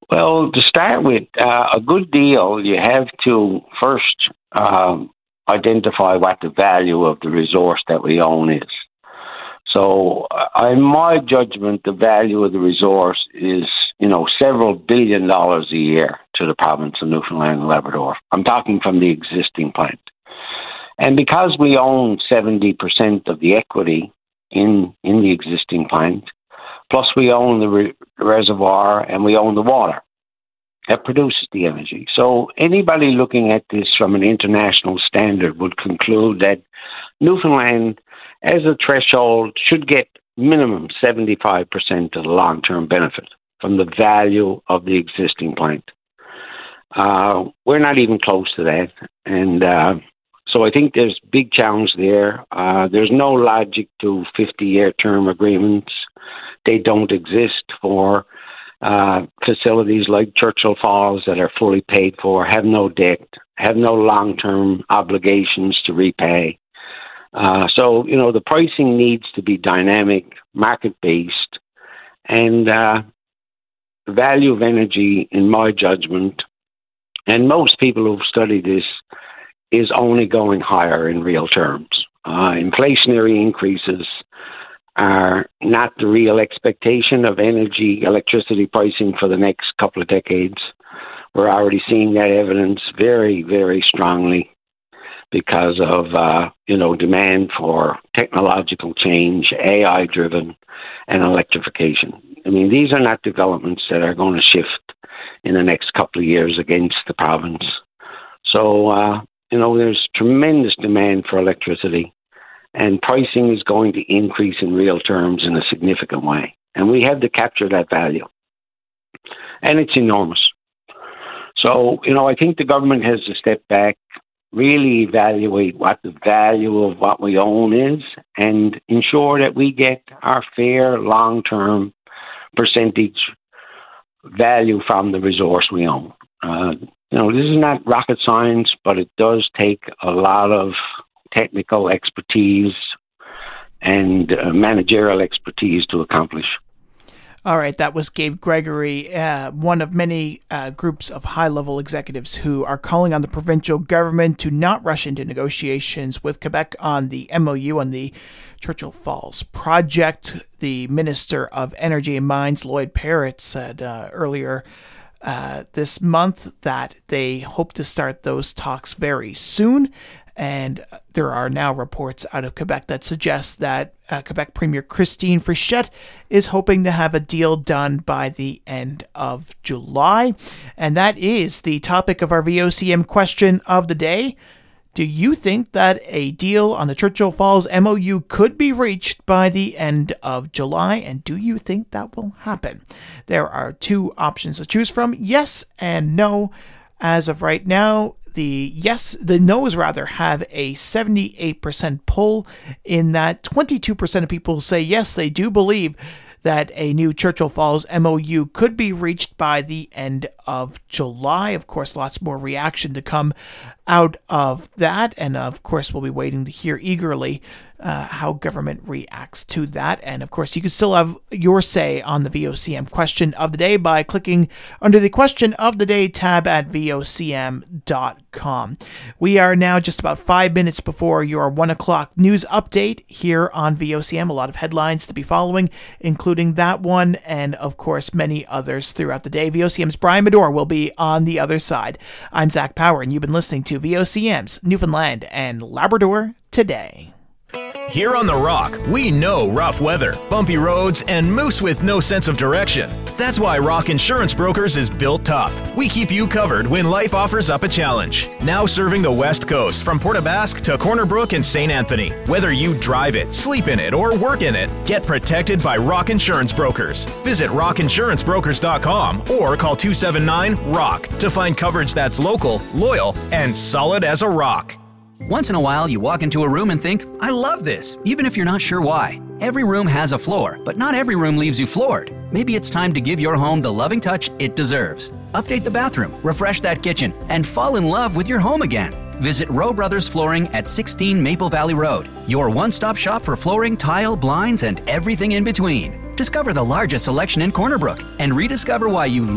Well, to start with, a good deal, you have to first identify what the value of the resource that we own is. So, in my judgment, the value of the resource is, several $billions a year to the province of Newfoundland and Labrador. I'm talking from the existing plant. And because we own 70% of the equity in the existing plant, plus we own the reservoir and we own the water that produces the energy. So anybody looking at this from an international standard would conclude that Newfoundland, as a threshold, should get minimum 75% of the long-term benefit from the value of the existing plant. We're not even close to that. And so I think there's big challenge there. There's no logic to 50-year term agreements. They don't exist for facilities like Churchill Falls that are fully paid for, have no debt, have no long-term obligations to repay. So, the pricing needs to be dynamic, market-based, and the value of energy, in my judgment, and most people who've studied this, is only going higher in real terms. Inflationary increases are not the real expectation of electricity pricing for the next couple of decades. We're already seeing that evidence very, very strongly because of, demand for technological change, AI-driven, and electrification. I mean, these are not developments that are going to shift in the next couple of years against the province. So, there's tremendous demand for electricity, and pricing is going to increase in real terms in a significant way. And we have to capture that value. And it's enormous. So, I think the government has to step back, really evaluate what the value of what we own is, and ensure that we get our fair long-term percentage value from the resource we own. This is not rocket science, but it does take a lot of technical expertise and managerial expertise to accomplish. All right, that was Gabe Gregory, one of many groups of high-level executives who are calling on the provincial government to not rush into negotiations with Quebec on the MOU on the Churchill Falls project. The Minister of Energy and Mines, Lloyd Parrott, said earlier this month that they hope to start those talks very soon. And there are now reports out of Quebec that suggest that Quebec Premier Christine Frechette is hoping to have a deal done by the end of July. And that is the topic of our VOCM question of the day. Do you think that a deal on the Churchill Falls MOU could be reached by the end of July? And do you think that will happen? There are two options to choose from, yes and no. As of right now, the no's have a 78% pull, in that 22% of people say yes, they do believe that a new Churchill Falls MOU could be reached by the end of July. Of course, lots more reaction to come out of that. And of course, we'll be waiting to hear eagerly how government reacts to that. And of course, you can still have your say on the VOCM question of the day by clicking under the question of the day tab at vocm.com. We are now just about 5 minutes before your 1 o'clock news update here on VOCM. A lot of headlines to be following, including that one and of course many others throughout the day. VOCM's Brian Medore will be on the other side. I'm Zach Power, and you've been listening to VOCM's Newfoundland and Labrador Today. Here on The Rock, we know rough weather, bumpy roads, and moose with no sense of direction. That's why Rock Insurance Brokers is built tough. We keep you covered when life offers up a challenge. Now serving the West Coast from Port aux Basques to Corner Brook and St. Anthony. Whether you drive it, sleep in it, or work in it, get protected by Rock Insurance Brokers. Visit rockinsurancebrokers.com or call 279-ROCK to find coverage that's local, loyal, and solid as a rock. Once in a while, you walk into a room and think, I love this, even if you're not sure why. Every room has a floor, but not every room leaves you floored. Maybe it's time to give your home the loving touch it deserves. Update the bathroom, refresh that kitchen, and fall in love with your home again. Visit Rowe Brothers Flooring at 16 Maple Valley Road, your one-stop shop for flooring, tile, blinds, and everything in between. Discover the largest selection in Corner Brook and rediscover why you